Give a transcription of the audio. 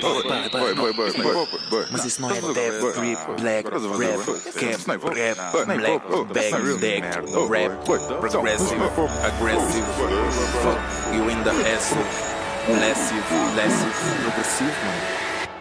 Mas isso não é death, grip, black, rap, cap, rap, black, bag, deck, rap, progressive, aggressive, fuck you in the ass, massive, progressivo, mano.